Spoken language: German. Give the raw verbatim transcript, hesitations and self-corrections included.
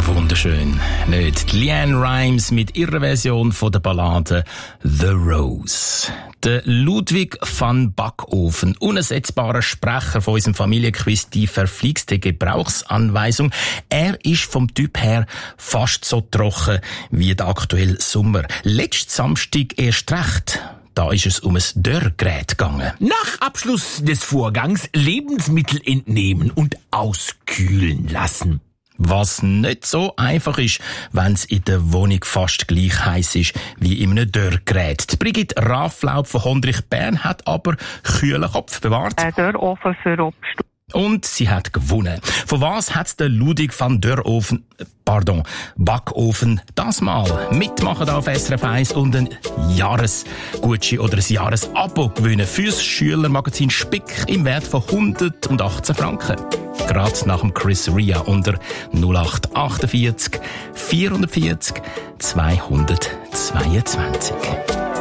Wunderschön, nicht? Leanne Rimes mit ihrer Version von der Ballade «The Rose». Der Ludwig van Backofen, unersetzbarer Sprecher von unserem Familienquiz «Die verflixte Gebrauchsanweisung». Er ist vom Typ her fast so trocken wie der aktuelle Sommer. Letzten Samstag erst recht. Da ist es um ein Dörrgerät gegangen. Nach Abschluss des Vorgangs Lebensmittel entnehmen und auskühlen lassen. Was nicht so einfach ist, wenn es in der Wohnung fast gleich heiß ist wie in einem Dörrgerät. Die Brigitte Rafflaub von Hondrich Bern hat aber kühlen Kopf bewahrt. Ein Dörrofen für Obst. Und sie hat gewonnen. Von was hat der Ludwig van Dörrofen, pardon, Backofen das mal? Mitmachen da auf S R F eins und ein Jahresgutschein oder ein Jahresabo gewinnen fürs Schülermagazin Spick im Wert von hundertachtzehn Franken. Gerade nach dem Chris Ria unter null acht achtundvierzig vierhundertvierzig zweihundertzweiundzwanzig.